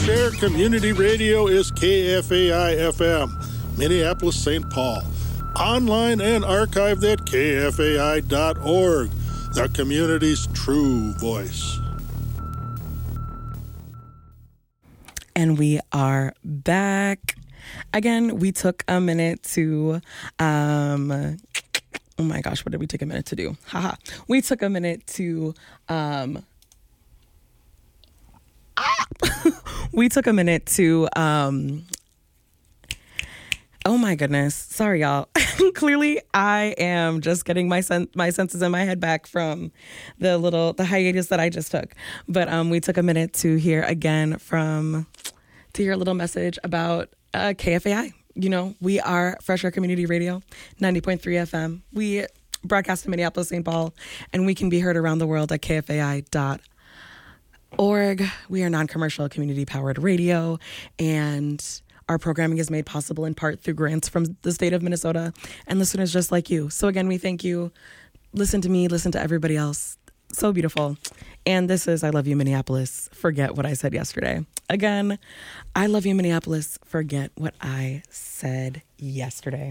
Share Community Radio is KFAI-FM, Minneapolis, St. Paul. Online and archived at kfai.org, the community's true voice. And we are back. Again, we took a minute to, oh my gosh, what did we take a minute to do? Haha. We took a minute to, oh my goodness. Sorry, y'all. Clearly, I am just getting my senses in my head back from the hiatus that I just took. But we took a minute to hear again to hear a little message about KFAI. You know, we are Fresh Air Community Radio, 90.3 FM. We broadcast in Minneapolis, St. Paul, and we can be heard around the world at KFAI.org. We are non-commercial, community-powered radio, and our programming is made possible in part through grants from the state of Minnesota and listeners just like you. So again, we thank you. Listen to me, listen to everybody else. So beautiful. And this is I Love You, Minneapolis. Forget what I said yesterday. Again, I love you, Minneapolis. Forget what I said yesterday.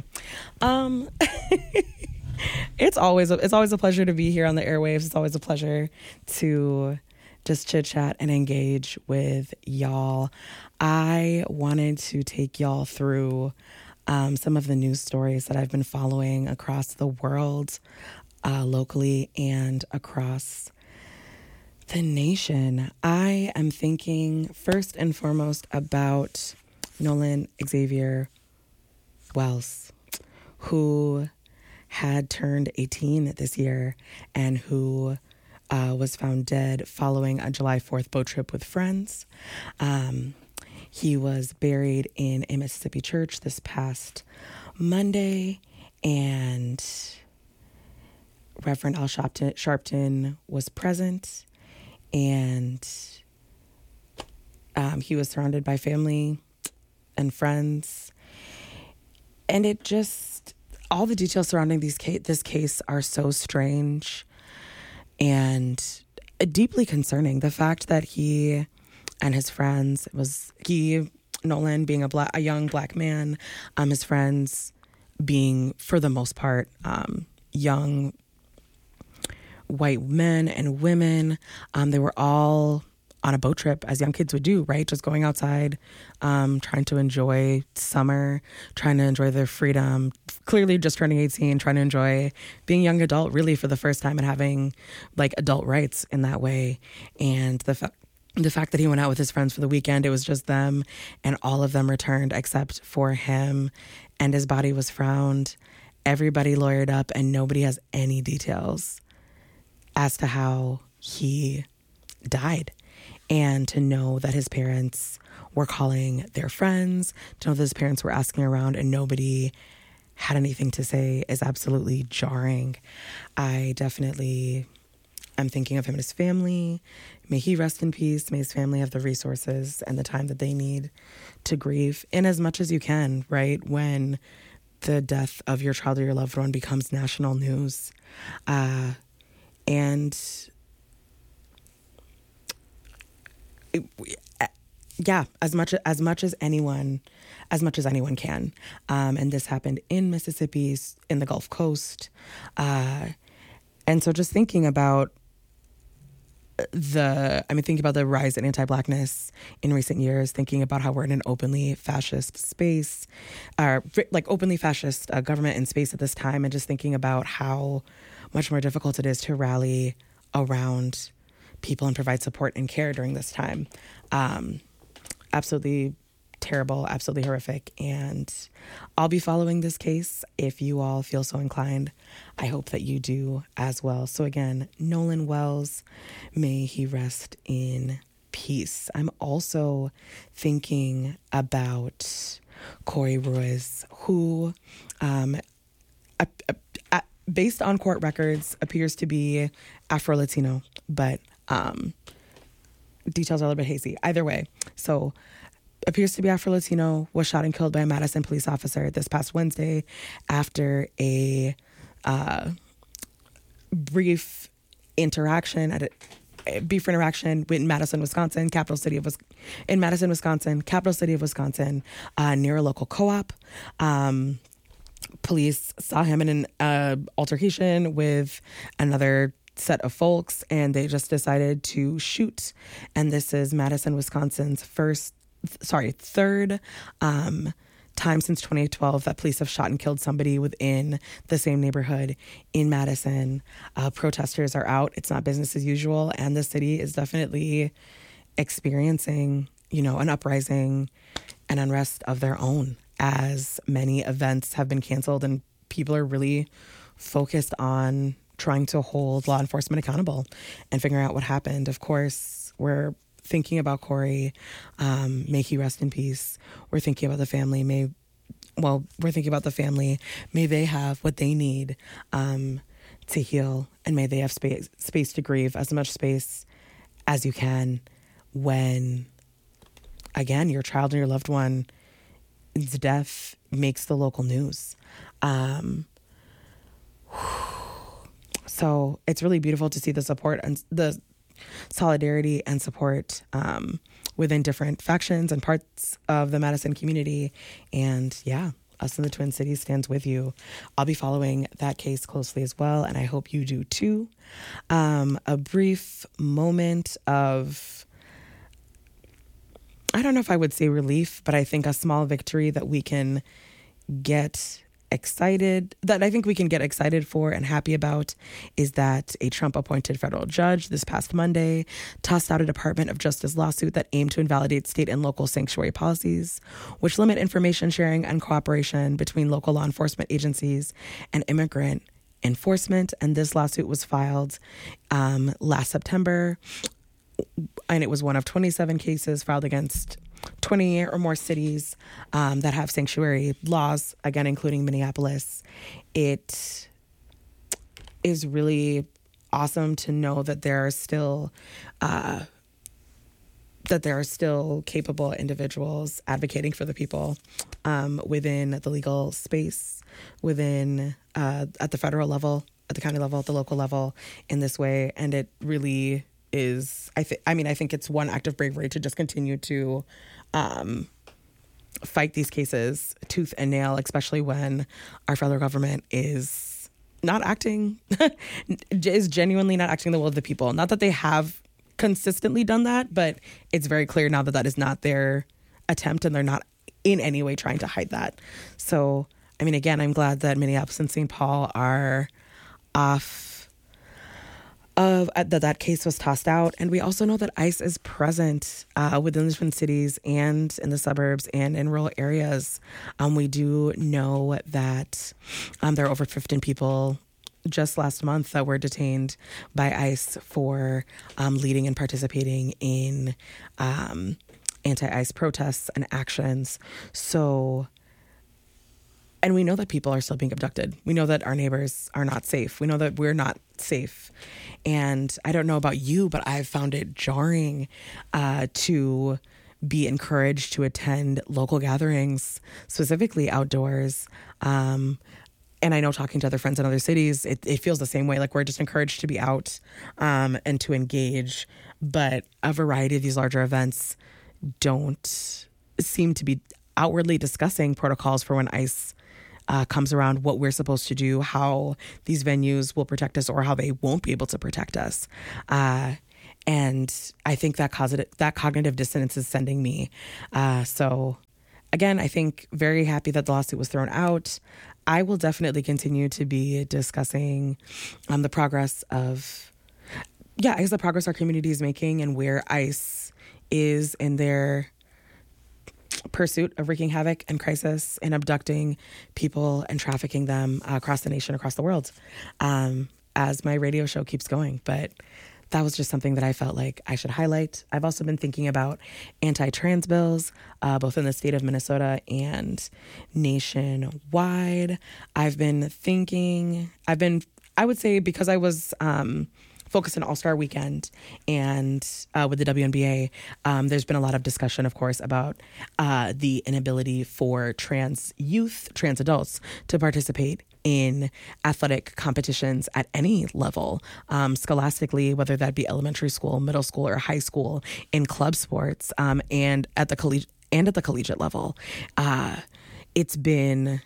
It's always a pleasure to be here on the airwaves. It's always a pleasure to just chit chat and engage with y'all. I wanted to take y'all through some of the news stories that I've been following across the world, locally and across the nation. I am thinking first and foremost about Nolan Xavier Wells, who had turned 18 this year and who was found dead following a July 4th boat trip with friends. He was buried in a Mississippi church this past Monday, and Reverend Al Sharpton was present, and he was surrounded by family and friends. And it just, all the details surrounding this case are so strange and deeply concerning. The fact that he and his friends, Nolan being a young black man, his friends being, for the most part, young white men and women. They were all on a boat trip, as young kids would do, right? Just going outside, trying to enjoy summer, trying to enjoy their freedom, clearly just turning 18, trying to enjoy being a young adult really for the first time and having like adult rights in that way. And the fact that he went out with his friends for the weekend, it was just them, and all of them returned except for him, and his body was found. Everybody lawyered up, and nobody has any details as to how he died. And to know that his parents were calling their friends, to know that his parents were asking around and nobody had anything to say is absolutely jarring. I definitely am thinking of him and his family. May he rest in peace. May his family have the resources and the time that they need to grieve in as much as you can, right? When the death of your child or your loved one becomes national news. As much as anyone can. And this happened in Mississippi, in the Gulf Coast. And so just thinking about the rise in anti-Blackness in recent years, thinking about how we're in an openly fascist space, openly fascist government and space at this time, and just thinking about how much more difficult it is to rally around people and provide support and care during this time. Absolutely terrible, absolutely horrific. And I'll be following this case if you all feel so inclined. I hope that you do as well. So again, Nolan Wells, may he rest in peace. I'm also thinking about Corey Ruiz, who, based on court records, appears to be Afro-Latino, but details are a little bit hazy. Either way, so appears to be Afro-Latino, was shot and killed by a Madison police officer this past Wednesday after a brief interaction Beef Interaction in Madison, Wisconsin, capital city of Wisconsin, near a local co-op. Police saw him in an altercation with another set of folks, and they just decided to shoot. And this is Madison, Wisconsin's third time since 2012 that police have shot and killed somebody within the same neighborhood in Madison. Protesters are out. It's not business as usual, and the city is definitely experiencing, an uprising and unrest of their own, as many events have been canceled and people are really focused on trying to hold law enforcement accountable and figuring out what happened. Of course, we're thinking about Corey. May he rest in peace. We're thinking about the family. We're thinking about the family. May they have what they need to heal, and may they have space to grieve, as much space as you can when, again, your child and your loved one's death makes the local news. So it's really beautiful to see the support and the solidarity and support within different factions and parts of the Madison community. And yeah, us in the Twin Cities stands with you. I'll be following that case closely as well, and I hope you do too. A brief moment of, I don't know if I would say relief, but I think a small victory that we can get excited for and happy about is that a Trump-appointed federal judge this past Monday tossed out a Department of Justice lawsuit that aimed to invalidate state and local sanctuary policies, which limit information sharing and cooperation between local law enforcement agencies and immigrant enforcement. And this lawsuit was filed last September, and it was one of 27 cases filed against 20 or more cities that have sanctuary laws, again, including Minneapolis. It is really awesome to know that there are still capable individuals advocating for the people within the legal space, within at the federal level, at the county level, at the local level in this way. And it really is, I think it's one act of bravery to just continue to fight these cases tooth and nail, especially when our federal government is not acting, is genuinely not acting the will of the people. Not that they have consistently done that, but it's very clear now that that is not their attempt, and they're not in any way trying to hide that. So, again, I'm glad that Minneapolis and St. Paul are off of that case was tossed out. And we also know that ICE is present within the Twin Cities and in the suburbs and in rural areas. We do know that there are over 15 people just last month that were detained by ICE for leading and participating in anti-ICE protests and actions. So, and we know that people are still being abducted. We know that our neighbors are not safe. We know that we're not safe. And I don't know about you, but I've found it jarring to be encouraged to attend local gatherings, specifically outdoors. And I know, talking to other friends in other cities, it feels the same way. Like, we're just encouraged to be out and to engage. But a variety of these larger events don't seem to be outwardly discussing protocols for when ICE comes around, what we're supposed to do, how these venues will protect us or how they won't be able to protect us. And I think that cognitive dissonance is sending me. So again, I think very happy that the lawsuit was thrown out. I will definitely continue to be discussing the progress our community is making and where ICE is in their pursuit of wreaking havoc and crisis and abducting people and trafficking them across the nation, across the world, as my radio show keeps going. But that was just something that I felt like I should highlight. I've also been thinking about anti-trans bills, both in the state of Minnesota and nationwide. I would say, because I was focused on All-Star Weekend and with the WNBA, there's been a lot of discussion, of course, about the inability for trans adults to participate in athletic competitions at any level, scholastically, whether that be elementary school, middle school, or high school, in club sports, and at the collegiate level. It's been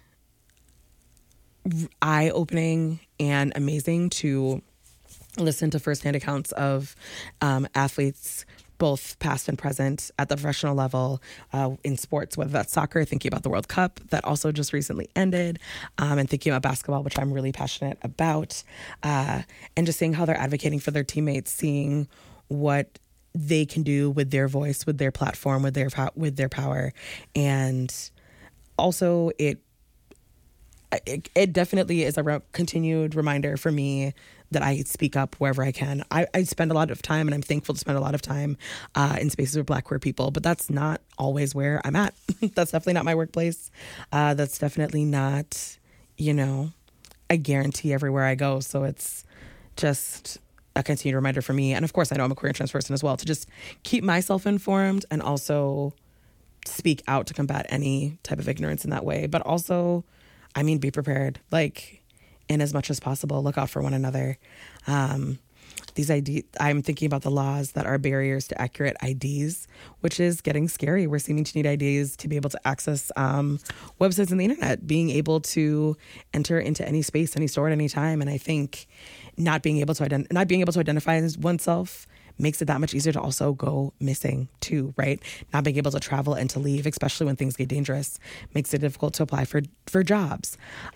eye-opening and amazing to listen to firsthand accounts of athletes, both past and present, at the professional level, in sports, whether that's soccer, thinking about the World Cup that also just recently ended, and thinking about basketball, which I'm really passionate about, and just seeing how they're advocating for their teammates, seeing what they can do with their voice, with their platform, with their power. And also it definitely is a continued reminder for me that I speak up wherever I can. I spend a lot of time, and I'm thankful to spend a lot of time in spaces with Black queer people, but that's not always where I'm at. That's definitely not my workplace. That's definitely not, a guarantee everywhere I go. So it's just a continued reminder for me. And of course, I know I'm a queer and trans person as well, to just keep myself informed and also speak out to combat any type of ignorance in that way. But also, be prepared, in as much as possible, look out for one another. I'm thinking about the laws that are barriers to accurate IDs, which is getting scary. We're seeming to need IDs to be able to access websites on the internet, being able to enter into any space, any store at any time. And I think not being able to identify oneself makes it that much easier to also go missing too, right? Not being able to travel and to leave, especially when things get dangerous, makes it difficult to apply for jobs.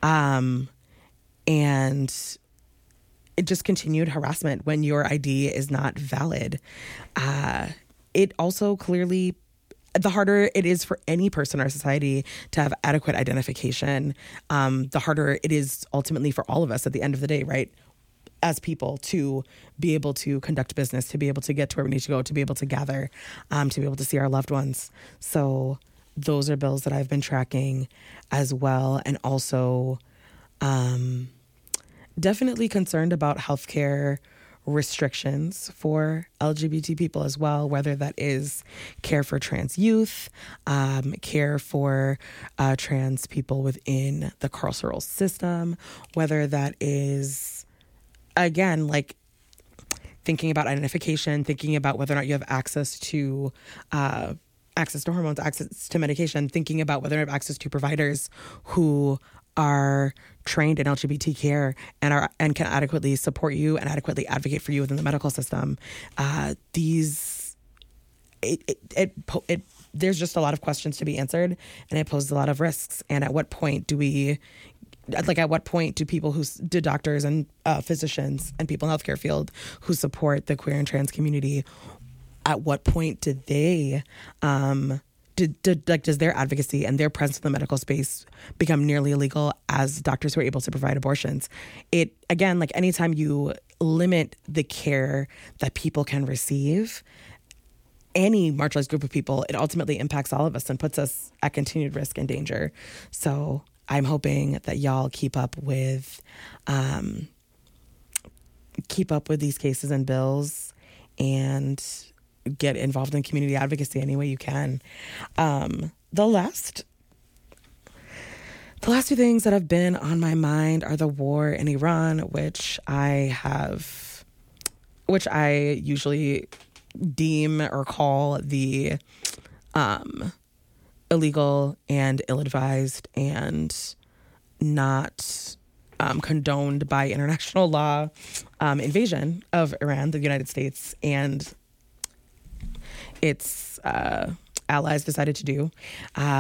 And it just continued harassment when your ID is not valid. It also clearly, the harder it is for any person in our society to have adequate identification, the harder it is ultimately for all of us at the end of the day, right? As people, to be able to conduct business, to be able to get to where we need to go, to be able to gather, to be able to see our loved ones. So those are bills that I've been tracking as well. And also definitely concerned about healthcare restrictions for LGBT people as well, whether that is care for trans youth, care for trans people within the carceral system, whether that is, again, thinking about identification, thinking about whether or not you have access to hormones, access to medication, thinking about whether or not you have access to providers who are trained in LGBT care and can adequately support you and adequately advocate for you within the medical system. There's just a lot of questions to be answered, and it poses a lot of risks. And at what point do doctors and physicians and people in the healthcare field who support the queer and trans community, at what point do they, does their advocacy and their presence in the medical space become nearly illegal as doctors who are able to provide abortions? It, again, anytime you limit the care that people can receive, any marginalized group of people, it ultimately impacts all of us and puts us at continued risk and danger. So I'm hoping that y'all keep up with these cases and bills and get involved in community advocacy any way you can. The last two things that have been on my mind are the war in Iran, which I usually deem or call the illegal and ill-advised and not condoned by international law invasion of Iran, the United States, and its allies decided to do.